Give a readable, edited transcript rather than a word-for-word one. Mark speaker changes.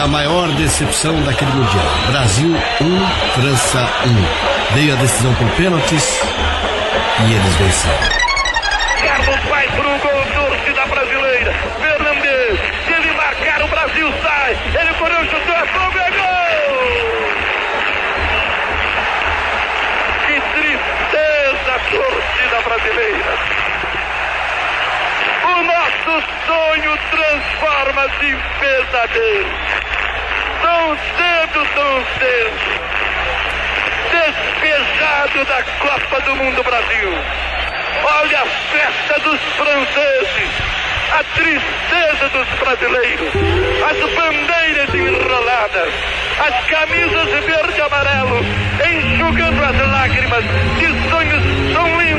Speaker 1: a maior decepção daquele Mundial. Brasil 1, França 1. Veio a decisão por pênaltis e eles venceram.
Speaker 2: Carlos vai pro gol, torcida brasileira. Fernandes, se ele marcar, o Brasil sai. Ele correu, chutou, é fogo, é gol! Que tristeza, torcida brasileira. O nosso sonho transforma-se em pesadelo. Tão cedo. Despejado da Copa do Mundo, Brasil. Olha a festa dos franceses, a tristeza dos brasileiros, as bandeiras enroladas, as camisas verde e amarelo, enxugando as lágrimas de sonhos tão lindos.